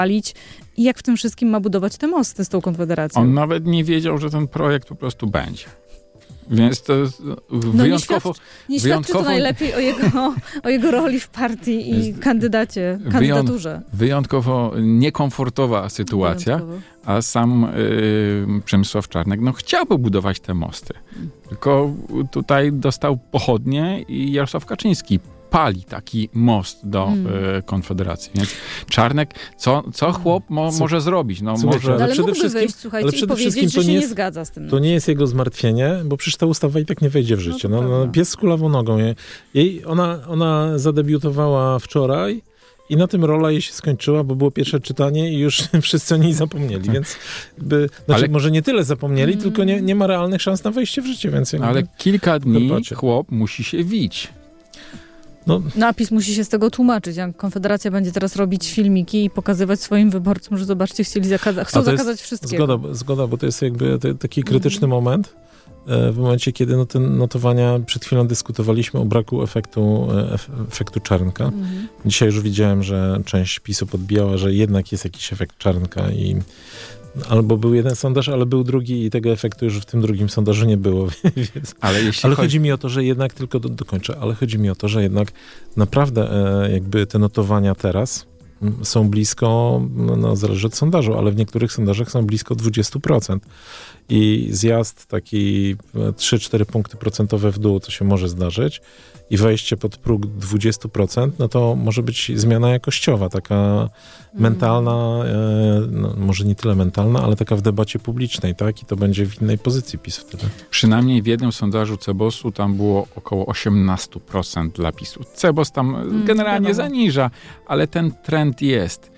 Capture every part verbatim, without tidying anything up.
i jak w tym wszystkim ma budować te mosty z tą Konfederacją. On nawet nie wiedział, że ten projekt po prostu będzie. Więc to wyjątkowo... No nie świadczy, nie wyjątkowo, świadczy to najlepiej o jego, o jego roli w partii i kandydacie, kandydaturze. Wyjątkowo niekomfortowa sytuacja, wyjątkowo. A sam y, Przemysław Czarnek no, chciałby budować te mosty. Tylko tutaj dostał pochodnie i Jarosław Kaczyński pali taki most do hmm. y, Konfederacji. Więc Czarnek, co, co chłop mo, może zrobić? No, Słuchajcie, może... Ale, ale przede mógłby wszystkim, wyjść, słuchajcie, ale przede i powiedzieć, wszystkim że się nie nie jest, zgadza z tym. To nie jest jego zmartwienie, bo przecież ta ustawa i tak nie wejdzie w życie. No, no, no, pies z kulawą nogą. Jej, ona, ona zadebiutowała wczoraj i na tym rola jej się skończyła, bo było pierwsze czytanie i już wszyscy o niej zapomnieli, więc by, znaczy ale... może nie tyle zapomnieli, mm. tylko nie, nie ma realnych szans na wejście w życie. Więc ja ale kilka dni Karpacie. Chłop musi się wić. No. Napis musi się z tego tłumaczyć. Jak Konfederacja będzie teraz robić filmiki i pokazywać swoim wyborcom, że zobaczcie, chcieli zakazać, chcą zakazać wszystkiego. Zgoda, zgoda, bo to jest jakby te, taki krytyczny mm. moment, w momencie, kiedy no, te notowania, przed chwilą dyskutowaliśmy o braku efektu, efektu Czarnka. Mm. Dzisiaj już widziałem, że część PiSu podbijała, że jednak jest jakiś efekt Czarnka i albo był jeden sondaż, ale był drugi i tego efektu już w tym drugim sondażu nie było. Więc, ale jeśli ale chodzi... chodzi mi o to, że jednak, tylko do, dokończę, ale chodzi mi o to, że jednak naprawdę e, jakby te notowania teraz m, są blisko, no, no zależy od sondażu, ale w niektórych sondażach są blisko dwadzieścia procent. I zjazd taki trzy cztery punkty procentowe w dół, to się może zdarzyć. I wejście pod próg dwadzieścia procent, no to może być zmiana jakościowa, taka mm. mentalna, e, no, może nie tyle mentalna, ale taka w debacie publicznej, tak? I to będzie w innej pozycji PiS wtedy. Przynajmniej w jednym sondażu Cebosu tam było około osiemnaście procent dla PiSu. Cebos tam mm, generalnie wiadomo. Zaniża, ale ten trend jest.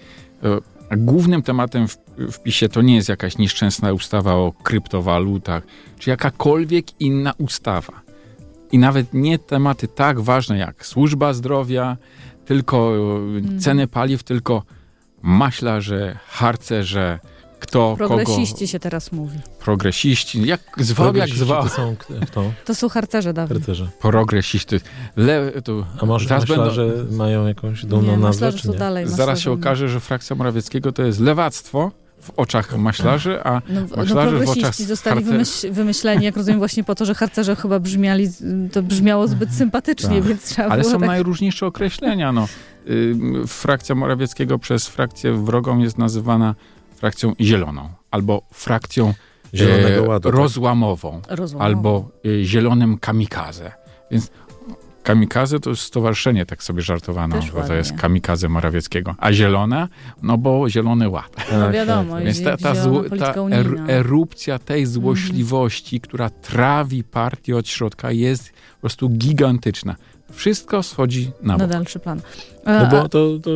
Głównym tematem w, w PiSie to nie jest jakaś nieszczęsna ustawa o kryptowalutach, czy jakakolwiek inna ustawa. I nawet nie tematy tak ważne jak służba zdrowia, tylko mm. ceny paliw, tylko maślarze, harcerze, kto, Progresiści kogo... się teraz mówi. Progresiści, jak zwał, jak zwał. To są kto? To są harcerze dawniej. Harcerze. Progresiści. Le, to A może maślarze będą... mają jakąś dumną nazwę, czy nie? Dalej, Zaraz się okaże, że frakcja Morawieckiego to jest lewactwo w oczach maślarzy, a no, maślarzy no, w oczach zostali wymyśl, wymyśleni, jak rozumiem, właśnie po to, że harcerze chyba brzmiali, to brzmiało zbyt sympatycznie, tak. Więc trzeba Ale było są tak... najróżniejsze określenia. No. Yy, frakcja Morawieckiego przez frakcję wrogą jest nazywana frakcją zieloną, albo frakcją Zielonego Ładu, rozłamową, tak? albo y, zielonym kamikaze. Więc kamikaze to jest stowarzyszenie, tak sobie żartowano, że to jest kamikaze Morawieckiego. A zielona? No bo Zielony Ład. Tak, no wiadomo. Tak. Więc ta, ta, zło, ta er, erupcja tej złośliwości, mm. która trawi partię od środka, jest po prostu gigantyczna. Wszystko schodzi na bok. Na dalszy plan. A, no bo to, to,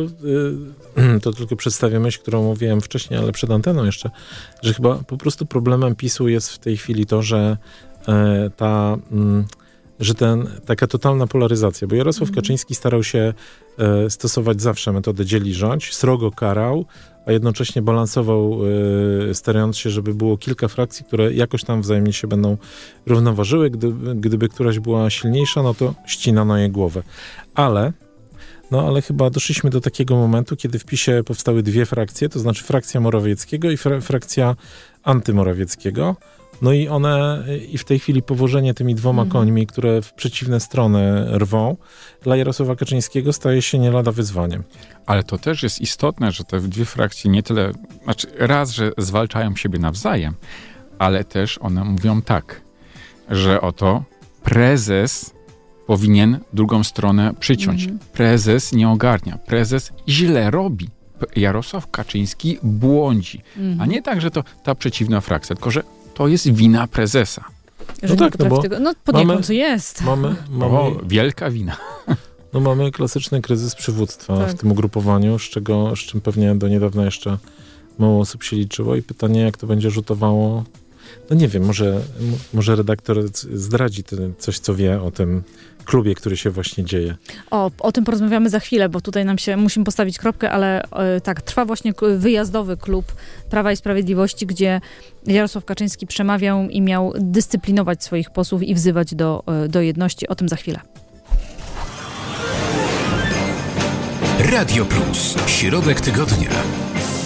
yy, to tylko przedstawię myśl, którą mówiłem wcześniej, ale przed anteną jeszcze, że chyba po prostu problemem PiSu jest w tej chwili to, że yy, ta... Yy, że ten, taka totalna polaryzacja, bo Jarosław mm. Kaczyński starał się e, stosować zawsze metodę dzieli rządź, srogo karał, a jednocześnie balansował, e, starając się, żeby było kilka frakcji, które jakoś tam wzajemnie się będą równoważyły. Gdyby, gdyby któraś była silniejsza, no to ścinano jej głowę. Ale, no ale chyba doszliśmy do takiego momentu, kiedy w PiSie powstały dwie frakcje, to znaczy frakcja Morawieckiego i fra- frakcja antymorawieckiego. No i one, i w tej chwili powożenie tymi dwoma mm. końmi, które w przeciwne strony rwą, dla Jarosława Kaczyńskiego staje się nie lada wyzwaniem. Ale to też jest istotne, że te dwie frakcje nie tyle, znaczy raz, że zwalczają siebie nawzajem, ale też one mówią tak, że oto prezes powinien drugą stronę przyciąć. Mm. Prezes nie ogarnia, prezes źle robi. Jarosław Kaczyński błądzi. Mm. A nie tak, że to ta przeciwna frakcja, tylko że to jest wina prezesa. Że no tak, no bo tego, no poniekąd jest. Mamy, mamy, o, wielka wina. No mamy klasyczny kryzys przywództwa tak. w tym ugrupowaniu, z, czego, z czym pewnie do niedawna jeszcze mało osób się liczyło i pytanie, jak to będzie rzutowało. No nie wiem, może, może redaktor zdradzi coś, co wie o tym klubie, który się właśnie dzieje. O, o tym porozmawiamy za chwilę, bo tutaj nam się, musimy postawić kropkę, ale e, tak, trwa właśnie wyjazdowy klub Prawa i Sprawiedliwości, gdzie Jarosław Kaczyński przemawiał i miał dyscyplinować swoich posłów i wzywać do, e, do jedności. O tym za chwilę. Radio Plus. Środek tygodnia.